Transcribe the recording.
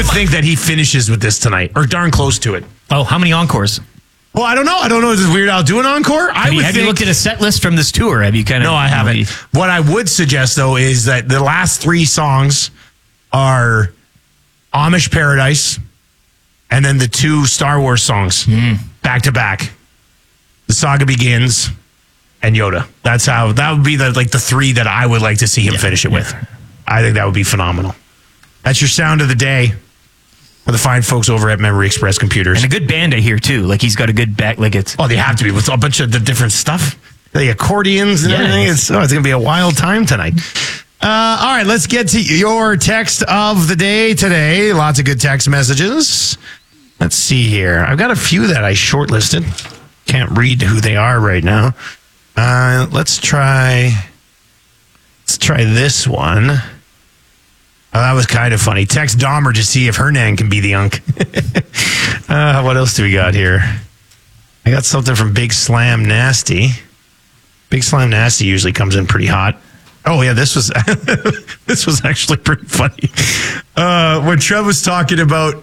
would think that he finishes with this tonight, or darn close to it. Oh, how many encores? Well, I don't know. Does Weird Al do an encore? Have you looked at a set list from this tour? Have you kind of? No, I haven't. What I would suggest, though, is that the last 3 songs are Amish Paradise and then the 2 Star Wars songs back to back. The Saga Begins and Yoda. That would be the 3 that I would like to see him finish it with. I think that would be phenomenal. That's your sound of the day. For the fine folks over at Memory Express Computers. And a good band I hear, too. Like, he's got a good back. Like, it's... Oh, they have to be with a bunch of the different stuff. The accordions and everything. It's going to be a wild time tonight. All right, let's get to your text of the day today. Lots of good text messages. Let's see here. I've got a few that I shortlisted. Can't read who they are right now. Let's try this one. Oh, that was kind of funny. Text Dahmer to see if Hernan can be the unk. What else do we got here? I got something from Big Slam Nasty. Big Slam Nasty usually comes in pretty hot. Oh, yeah, this was this was actually pretty funny. When Trev was talking about